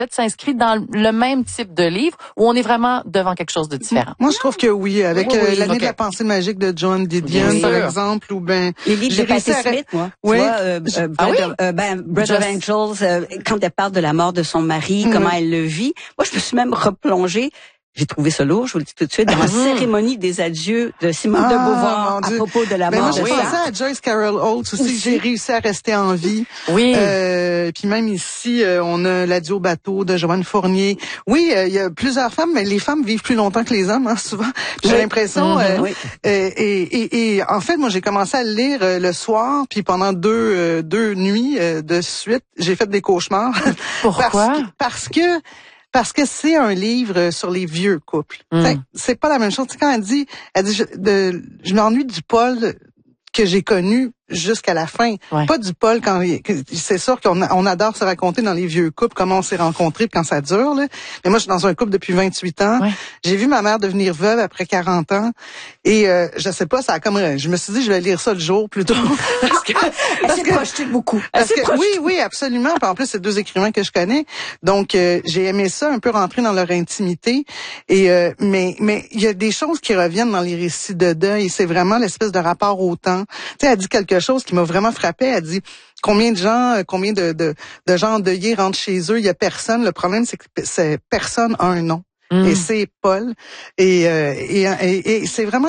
s'inscrit dans le même type de livre où on est vraiment devant quelque chose de différent? Moi, je trouve que oui, avec l'année de la pensée magique de John Didion, par exemple, ou ben les livres de Patti Smith, moi. Oui. Bread of Angels, quand elle parle de la mort de son mari, comment elle le vit. Moi, je me suis même replongée. J'ai trouvé ça lourd, je vous le dis tout de suite, dans la cérémonie des adieux de Simone de Beauvoir à propos de la mort. Moi, j'ai pensé à Joyce Carol Oates aussi. J'ai réussi à rester en vie. Oui. Puis même ici, on a l'adieu au bateau de Joanne Fournier. Oui, il y a plusieurs femmes, mais les femmes vivent plus longtemps que les hommes, hein, souvent. J'ai l'impression. Et en fait, moi, j'ai commencé à le lire le soir, puis pendant deux nuits de suite, j'ai fait des cauchemars. Pourquoi? Parce que c'est un livre sur les vieux couples. C'est pas la même chose. Tu sais, quand elle dit je m'ennuie du Paul que j'ai connu jusqu'à la fin. Ouais. Pas du Paul c'est sûr qu'on adore se raconter dans les vieux couples comment on s'est rencontrés quand ça dure, là. Mais moi, je suis dans un couple depuis 28 ans. Ouais. J'ai vu ma mère devenir veuve après 40 ans. Et, je sais pas, ça a comme, je me suis dit, je vais lire ça le jour plutôt. Elle s'est projetée beaucoup. Oui, absolument. Puis en plus, c'est deux écrivains que je connais. Donc, j'ai aimé ça, un peu rentrer dans leur intimité. Et, mais il y a des choses qui reviennent dans les récits de deuil. C'est vraiment l'espèce de rapport au temps. Tu sais, elle dit quelque chose qui m'a vraiment frappée. Elle dit combien de gens endeuillés rentrent chez eux, il y a personne. Le problème, c'est que personne a un nom. Et c'est Paul. Et c'est vraiment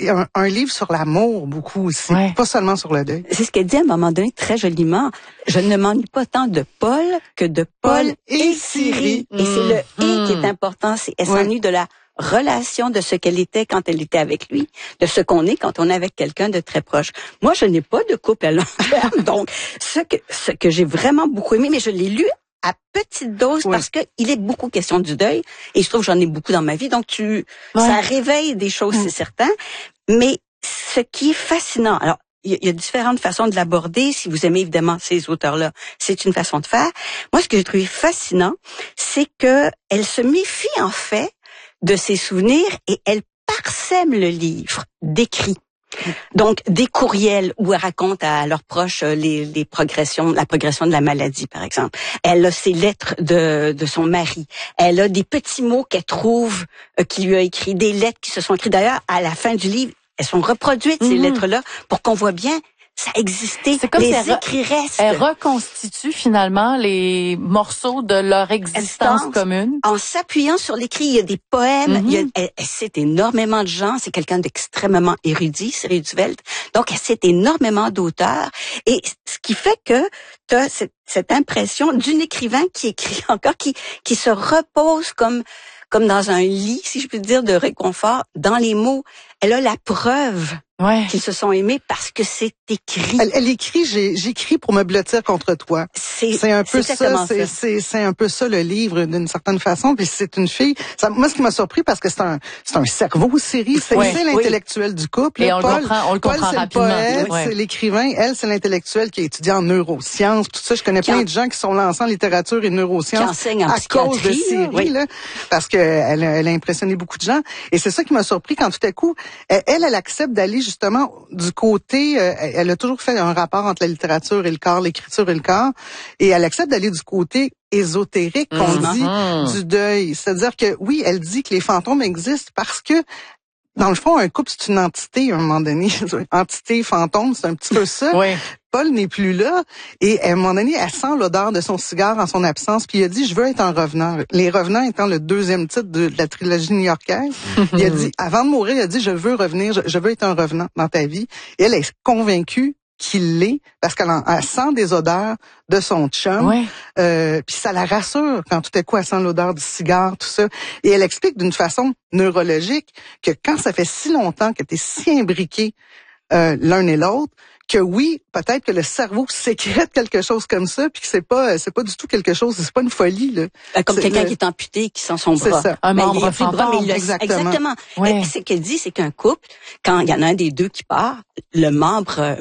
un livre sur l'amour beaucoup aussi, pas seulement sur le deuil. C'est ce qu'elle dit à un moment donné très joliment. Je ne m'ennuie pas tant de Paul que de Paul et Syrie. Et c'est le « et » qui est important. Elle s'ennuie de la relation, de ce qu'elle était quand elle était avec lui, de ce qu'on est quand on est avec quelqu'un de très proche. Moi, je n'ai pas de couple à long terme, donc ce que j'ai vraiment beaucoup aimé, mais je l'ai lu à petite dose parce que il est beaucoup question du deuil et je trouve que j'en ai beaucoup dans ma vie, donc ça réveille des choses, c'est certain. Mais ce qui est fascinant, alors il y a différentes façons de l'aborder. Si vous aimez évidemment ces auteurs-là, c'est une façon de faire. Moi, ce que j'ai trouvé fascinant, c'est que elle se méfie en fait de ses souvenirs et elle parsème le livre d'écrits. Donc, des courriels où elle raconte à leurs proches la progression de la maladie, par exemple. Elle a ses lettres de son mari. Elle a des petits mots qu'elle trouve qu'il lui a écrits, des lettres qui se sont écrites. D'ailleurs, à la fin du livre, elles sont reproduites, ces lettres-là, pour qu'on voit bien ça existait. C'est comme les écrits restent. Elle reconstitue finalement les morceaux de leur existence commune. En s'appuyant sur l'écrit, il y a des poèmes, elle cite énormément de gens, c'est quelqu'un d'extrêmement érudit, Cyril Duvelt. Donc, elle cite énormément d'auteurs. Et ce qui fait que tu as cette impression d'un écrivain qui écrit encore, qui se repose comme dans un lit, si je puis dire, de réconfort, dans les mots. Elle a la preuve qu'ils se sont aimés parce que c'est écrit. Elle écrit, j'écris pour me blottir contre toi. C'est un peu ça. C'est un peu ça le livre d'une certaine façon. Puis c'est une fille. Moi, ce qui m'a surpris parce que c'est un cerveau série. C'est l'intellectuel du couple. Et on le comprend rapidement. Le poète, c'est l'écrivain. Elle, c'est l'intellectuel qui a étudié en neurosciences. Tout ça, je connais plein de gens qui sont lancés en littérature et neurosciences à cause de séries, là, parce que elle a impressionné beaucoup de gens. Et c'est ça qui m'a surpris quand tout à coup, elle accepte d'aller justement du côté, elle a toujours fait un rapport entre la littérature et le corps, l'écriture et le corps, et elle accepte d'aller du côté ésotérique, qu'on dit, du deuil. C'est-à-dire que oui, elle dit que les fantômes existent parce que dans le fond, un couple, c'est une entité, à un moment donné. Entité, fantôme, c'est un petit peu ça. Paul n'est plus là. Et à un moment donné, elle sent l'odeur de son cigare en son absence. Puis il a dit, je veux être un revenant. Les Revenants étant le deuxième titre de la trilogie new-yorkaise. Il a dit, avant de mourir, il a dit, je veux revenir, je veux être un revenant dans ta vie. Et elle est convaincue qu'il l'est parce qu'elle sent des odeurs de son chum. Puis ça la rassure quand tout à coup elle sent l'odeur du cigare, tout ça. Et elle explique d'une façon neurologique que quand ça fait si longtemps que t'es si imbriqués l'un et l'autre, que oui, peut-être que le cerveau sécrète quelque chose comme ça, puis que c'est pas du tout quelque chose, c'est pas une folie là. Comme quelqu'un qui est amputé, qui sent son bras. C'est ça. Un membre fantôme. Exactement. Ce qu'elle dit, c'est qu'un couple, quand il y en a un des deux qui part, le membre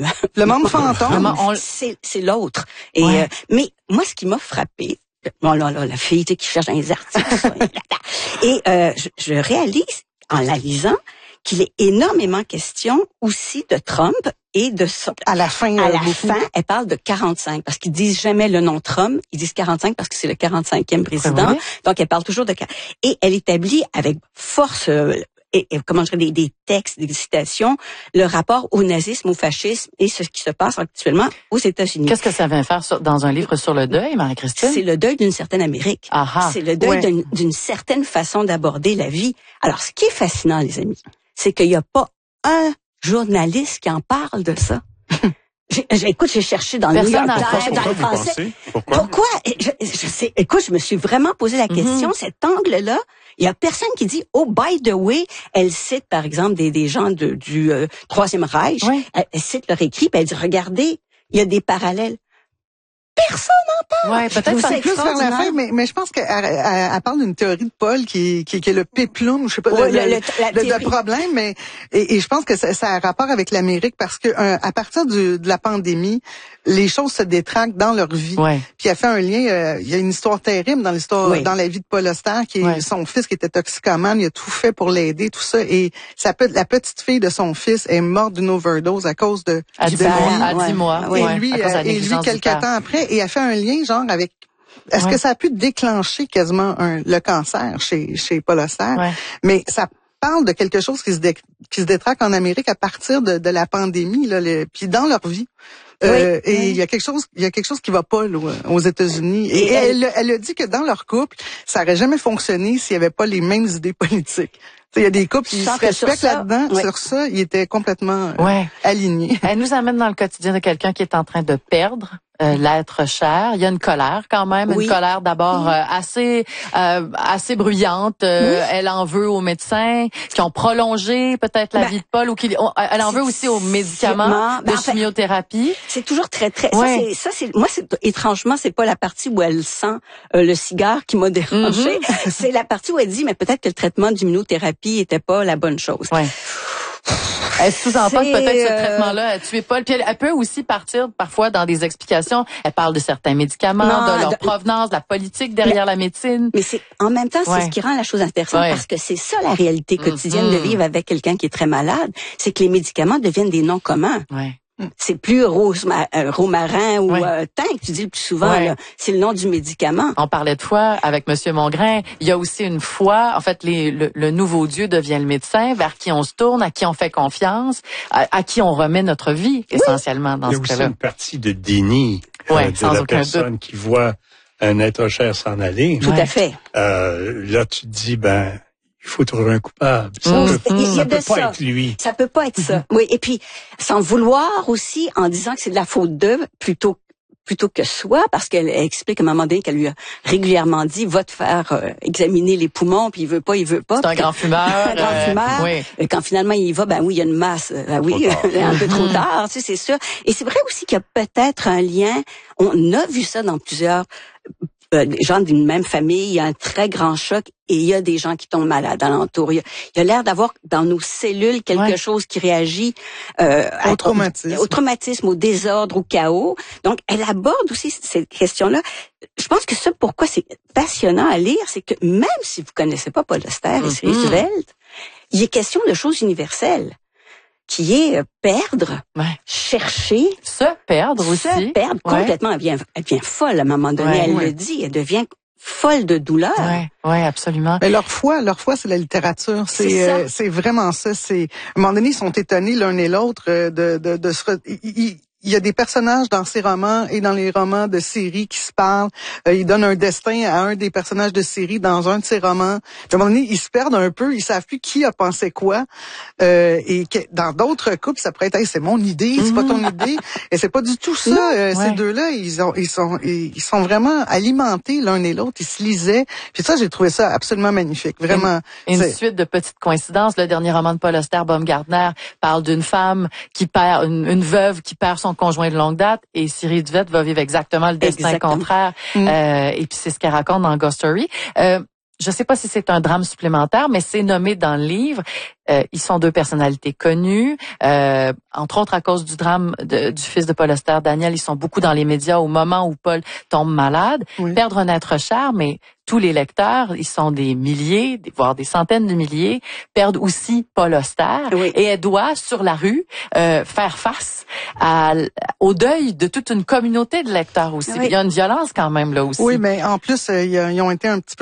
fantôme, c'est l'autre. Et mais moi, ce qui m'a frappé, la fille qui cherche dans les articles, et je réalise en la lisant qu'il est énormément question aussi de Trump et de ça. À la fin, elle parle de 45 parce qu'ils disent jamais le nom Trump, ils disent 45 parce que c'est le 45e président. Oui. Donc elle parle toujours de et elle établit avec force et comment je dirais des textes, des citations, le rapport au nazisme, au fascisme et ce qui se passe actuellement aux États-Unis. Qu'est-ce que ça vient faire dans un livre sur le deuil, Marie-Christine? C'est le deuil d'une certaine Amérique. Aha. C'est le deuil d'une certaine façon d'aborder la vie. Alors, ce qui est fascinant, les amis, c'est qu'il n'y a pas un journaliste qui en parle de ça. Écoute, j'ai cherché dans le New York Times, dans le français. Pourquoi? Je sais. Écoute, je me suis vraiment posé la question, cet angle-là. Il y a personne qui dit, oh, by the way, elle cite, par exemple, des gens du Troisième Reich. Oui. Elle cite leur écrit, puis elle dit, regardez, il y a des parallèles. Personne n'en parle. Ouais, peut-être c'est plus vers la fin, mais je pense qu'elle parle d'une théorie de Paul qui est le péplum, je sais pas, le problème, mais et je pense que ça a un rapport avec l'Amérique parce que à partir de la pandémie, les choses se détraquent dans leur vie. Ouais. Puis elle fait un lien, il y a une histoire terrible dans dans la vie de Paul Auster, qui est son fils qui était toxicomane, il a tout fait pour l'aider, tout ça, et la petite fille de son fils est morte d'une overdose à cause de à 10 mois. Et lui quelques temps après. Et elle fait un lien, genre, avec... Est-ce que ça a pu déclencher quasiment le cancer chez Paul Auster? Mais ça parle de quelque chose qui se détraque en Amérique à partir de la pandémie, là, puis dans leur vie. Et il y a quelque chose qui va pas là, aux États-Unis. Et elle a dit que dans leur couple, ça aurait jamais fonctionné s'il y avait pas les mêmes idées politiques. Il y a des couples qui se respectent là-dedans. Sur ça, ils étaient complètement alignés. Elle nous amène dans le quotidien de quelqu'un qui est en train de perdre l'être cher. Il y a une colère quand même, une colère d'abord assez bruyante. Elle en veut aux médecins qui ont prolongé peut-être la vie de Paul, ou elle en veut aussi aux médicaments de chimiothérapie. C'est toujours très moi étrangement c'est pas la partie où elle sent le cigare qui m'a dérangée. C'est la partie où elle dit mais peut-être que le traitement d'immunothérapie était pas la bonne chose. Ouais. Elle sous-entend que peut-être ce traitement-là a tué Paul. Puis elle peut aussi partir parfois dans des explications. Elle parle de certains médicaments, de leur provenance, de la politique derrière la médecine. Mais en même temps, c'est ce qui rend la chose intéressante parce que c'est ça la réalité quotidienne de vivre avec quelqu'un qui est très malade. C'est que les médicaments deviennent des noms communs. C'est plus romarin ou thym que tu dis le plus souvent. C'est le nom du médicament. On parlait de foi avec Monsieur Mongrain. Il y a aussi une foi. En fait, le nouveau Dieu devient le médecin vers qui on se tourne, à qui on fait confiance, à qui on remet notre vie essentiellement dans ce cas-là. Il y a aussi une partie de déni de la personne qui voit un être cher s'en aller. Tout à fait. Là, tu te dis, il faut trouver un coupable. Ça peut pas être lui. Ça peut pas être ça. Oui, et puis sans vouloir aussi en disant que c'est de la faute d'eux plutôt que soi, parce qu'elle explique à un moment donné qu'elle lui a régulièrement dit va te faire examiner les poumons, puis il veut pas. C'est un grand fumeur. Un grand fumeur. Et quand finalement il y va, il y a une masse. Un peu trop tard, tu sais, c'est sûr. Et c'est vrai aussi qu'il y a peut-être un lien. On a vu ça dans plusieurs gens d'une même famille, il y a un très grand choc et il y a des gens qui tombent malades alentour. Il y a l'air d'avoir dans nos cellules quelque chose qui réagit au traumatisme, au désordre, au chaos. Donc, elle aborde aussi cette question-là. Je pense que ça, pourquoi c'est passionnant à lire, c'est que même si vous connaissez pas Paul Auster et Roosevelt, il est question de choses universelles, qui est perdre, chercher, se perdre aussi, complètement. Elle devient folle à un moment donné. Elle le dit, elle devient folle de douleur. Oui, absolument. Mais leur foi, c'est la littérature. C'est vraiment ça. À un moment donné, ils sont étonnés l'un et l'autre de se. Il y a des personnages dans ces romans et dans les romans de série qui se parlent. Il donne un destin à un des personnages de série dans un de ses romans. À un moment donné, ils se perdent un peu. Ils savent plus qui a pensé quoi. Et que dans d'autres couples, ça pourrait être c'est mon idée, c'est pas ton idée. Et c'est pas du tout ça. Ces deux-là, ils sont vraiment alimentés l'un et l'autre. Ils se lisaient. Puis ça, j'ai trouvé ça absolument magnifique. Vraiment. Une suite de petites coïncidences. Le dernier roman de Paul Auster, Baumgartner, parle d'une femme qui perd, une veuve qui perd son conjoint de longue date, et Cyril Duvette va vivre exactement le destin contraire. Et puis c'est ce qu'elle raconte dans Ghost Story. Je sais pas si c'est un drame supplémentaire, mais c'est nommé dans le livre. Ils sont deux personnalités connues, entre autres à cause du drame du fils de Paul Auster, Daniel. Ils sont beaucoup dans les médias au moment où Paul tombe malade. Perdre un être cher, mais tous les lecteurs, ils sont des milliers, voire des centaines de milliers, perdent aussi Paul Auster. Oui. Et elle doit, sur la rue, faire face au deuil de toute une communauté de lecteurs aussi. Oui. Il y a une violence quand même là aussi. Oui, mais en plus, ils ont été un petit peu